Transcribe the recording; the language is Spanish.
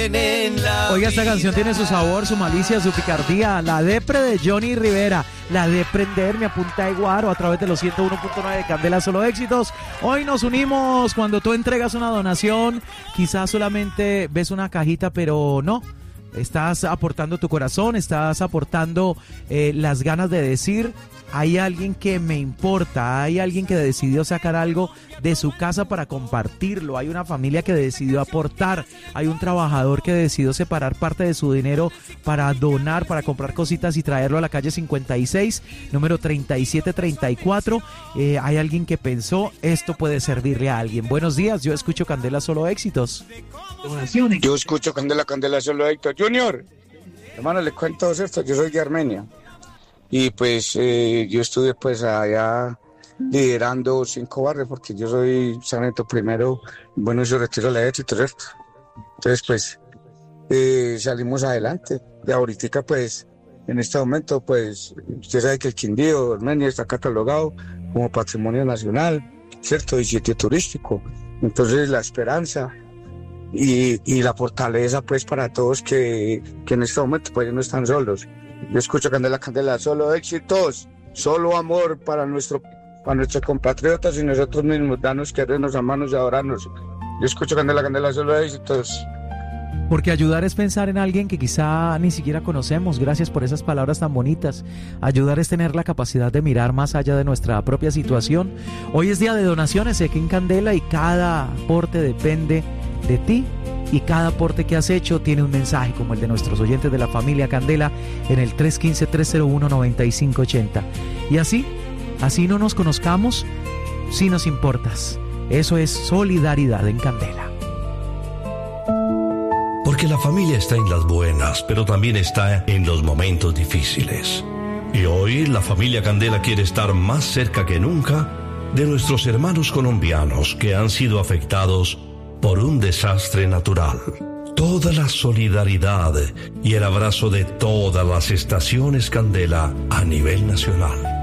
Oiga, esta canción tiene su sabor, su malicia, su picardía. La depre de Johnny Rivera. La de prender, me apunta Iguaro a través de los 101.9 de Candela Solo Éxitos. Hoy nos unimos cuando tú entregas una donación. Quizás solamente ves una cajita, pero no. Estás aportando tu corazón, estás aportando las ganas de decir: hay alguien que me importa, hay alguien que decidió sacar algo de su casa para compartirlo, hay una familia que decidió aportar, hay un trabajador que decidió separar parte de su dinero para donar, para comprar cositas y traerlo a la calle 56, número 3734. Hay alguien que pensó, esto puede servirle a alguien. Buenos días, yo escucho Candela Solo Éxitos. Yo escucho Candela Solo Éxitos. Junior, hermano, le cuento esto, yo soy de Armenia. Y pues yo estuve pues allá liderando 5 barrios, porque yo soy sargento primero, bueno, yo retiro la hecho y todo esto. Entonces pues salimos adelante. Y ahorita pues en este momento pues usted sabe que el Quindío, Armenia, está catalogado como patrimonio nacional, ¿cierto? Y sitio turístico. Entonces la esperanza y la fortaleza pues para todos que en este momento pues no están solos. Yo escucho Candela Solo Éxitos, solo amor para nuestros compatriotas y nosotros mismos, danos querernos, amarnos y adorarnos. Yo escucho Candela Solo Éxitos. Porque ayudar es pensar en alguien que quizá ni siquiera conocemos. Gracias por esas palabras tan bonitas. Ayudar es tener la capacidad de mirar más allá de nuestra propia situación. Hoy es día de donaciones aquí en Candela y cada aporte depende de ti. Y cada aporte que has hecho tiene un mensaje como el de nuestros oyentes de la familia Candela en el 315-301-9580. Y así no nos conozcamos, sí nos importas. Eso es solidaridad en Candela. Porque la familia está en las buenas, pero también está en los momentos difíciles. Y hoy la familia Candela quiere estar más cerca que nunca de nuestros hermanos colombianos que han sido afectados por un desastre natural. Toda la solidaridad y el abrazo de todas las estaciones Candela a nivel nacional.